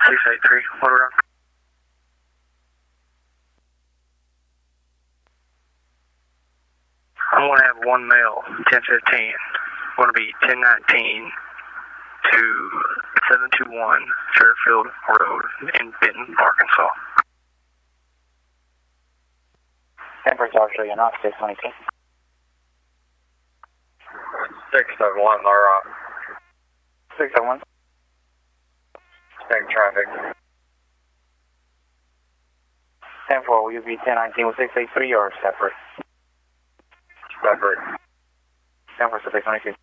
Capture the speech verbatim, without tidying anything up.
six eight three, what around? I'm going to have one male, ten fifteen. Going to be ten nineteen to seven two one Fairfield Road in Benton, Arkansas. Temperature Australia, you're not six twenty-two. six seven one, they're on. six seven one. Same traffic. ten four, will you be ten nineteen with six eight three or separate? Separate. ten four, six twenty-two.